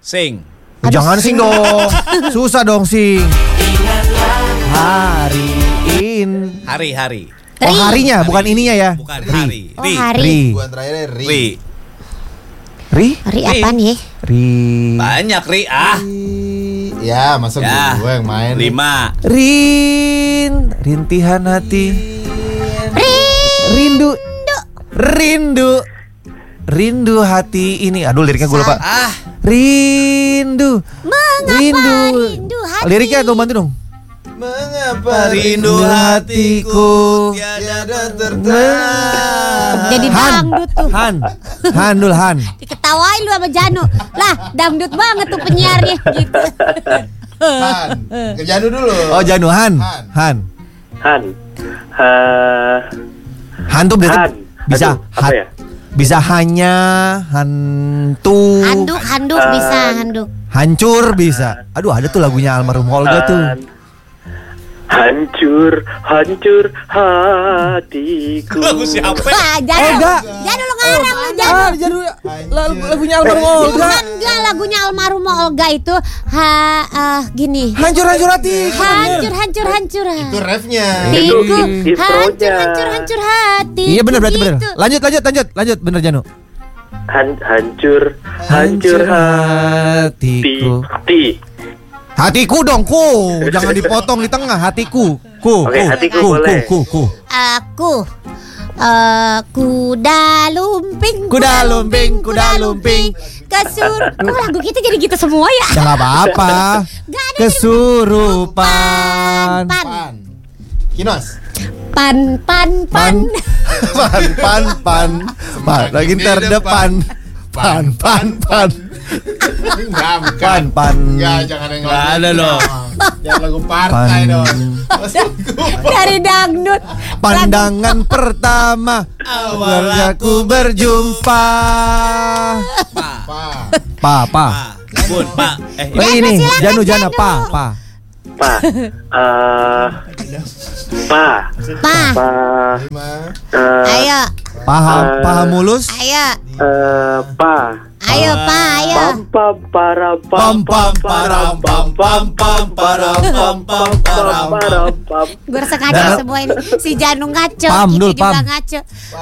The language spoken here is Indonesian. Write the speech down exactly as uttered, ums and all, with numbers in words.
Sing. Oh, jangan sing dong. Susah dong sing. Hari in. Hari-hari. Oh harinya, bukan ininya ya. Bukan hari. Oh, Ri. hari. Ri. Bukan terakhirnya Ri. Ri. Ri. Ri apa nih? Ri. Banyak Ri ah. Ya, masa Ya. gue yang main. Lima. Rin. Rintihan hati. Rin. Rindu. Rindu. Rindu hati ini. Aduh liriknya gue lupa. Ah. Rindu. Mengapa Rindu. rindu hati? Liriknya dong bantu dong. Mengapa Rindu hatiku tiada tertahan. Jadi Han. dangdut tuh. Han. Han dul Han. Diketawain lu sama Janu. Lah, dangdut banget tuh penyiarnya gitu. Han. Ke Janu dulu. Oh Janu Han. Han. Han. Han. Ha. Han tuh berarti Han. bisa Aduh, apa hat- ya? bisa hanya hantu. Handuk, handuk Han. bisa handuk. Hancur bisa. Aduh ada tuh lagunya almarhum Olga tuh. Han. Hancur, hancur hatiku. Lagu siapa? Wah, Janu. Olga. Janu lu ngarang lu Janu. Ah, Janu lagu, lagunya almarhum Olga. Bukan enggak lagunya almarhum Olga itu ha ah, gini. Hancur-hancur hati. Hancur hancur hancur. Itu refnya. Itu Hatiku intronya. hancur hancur hancur hati. Iya benar berarti benar. Gitu. Lanjut lanjut lanjut lanjut benar Janu. Han, hancur, hancur hati. hatiku. Ti. Hatiku dong ku, jangan dipotong di tengah hatiku. Ku, Oke, ku, hatiku ku, boleh. ku, ku, ku. Aku eh kuda lumping Kuda lumping, kuda lumping. kesur. Kok lagu kita jadi gitu semua ya? Ya nggak apa-apa. Gak ada Kesurupan. pan Pan. Kinos. pan pan pan. Pan, pan, pan, pan. Lagi terdepan. Pan, pan, pan. Enggak, bukan. Pan, pan. Enggak, jangan yang Nggak lagu ada itu loh. dong. Jangan lagu partai Pan. dong. Maksudku. Dari dangdut. Pandangan pertama awal aku berjumpa. Pa. Pa. Pa, pa. Pa. Bun, pa. Eh, Eh, ini silakan, Janu Jana Janu. pa, pa. Pa. Eh. Pa. Pa. Pa. Lima. Eh. Ayo, Paha, Eh. paha mulus. ayo, Eh. Pa. ayo pa, ayo. Pam pam para Pam, pam, param, pam, pam, pam, param, pam, pam, param, pam. Gue rasa ngaco Dan- semua ini. Si Janu ngaco, Pam, kita Dul, juga pam. ngaco.